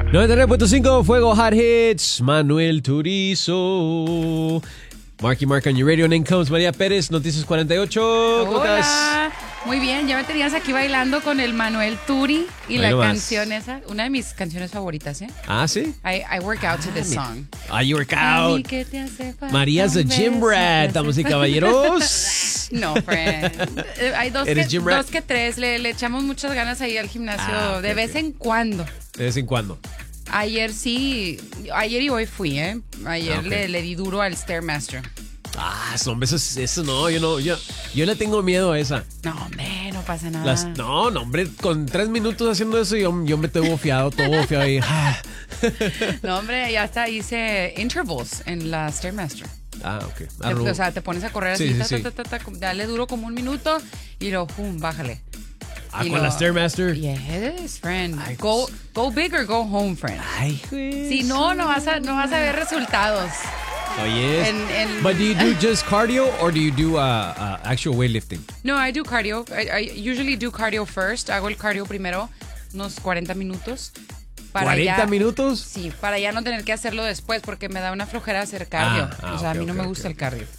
99.5 Fuego Hot Hits, Manuel Turizo. Marky Mark on your radio. Name comes María Pérez, Noticias 48. Hola. Muy bien, ya me tenías aquí bailando con el Manuel Turi y la canción esa, una de mis canciones favoritas, ¿eh? Ah, ¿sí? I work out to this song. You work out. María's a gym rat, damas y caballeros. No, friend. Hay dos que tres. Le echamos muchas ganas ahí al gimnasio de vez en cuando. De vez en cuando. Ayer y hoy fui, ¿eh? Ayer le di duro al Stairmaster. Hombre, eso no, yo le tengo miedo a esa. No, hombre, no pasa nada. No, hombre, con 3 minutos haciendo eso yo me tengo fiado, todo fiado ahí. No, hombre, ya hasta hice intervals en la Stairmaster. Ok. O sea, te pones a correr así, Sí. dale duro como 1 minuto y luego, bájale. Con la Stairmaster. Yes, friend. Go big or go home, friend. Ay, güey. Si no vas a ver resultados. Oh, yes. But do you do just cardio or do you do actual weightlifting? No, I do cardio. I usually do cardio first. Hago el cardio primero, unos 40 minutos. ¿40 minutos? Sí, para ya no tener que hacerlo después porque me da una flojera hacer cardio. A mí no me gusta el cardio.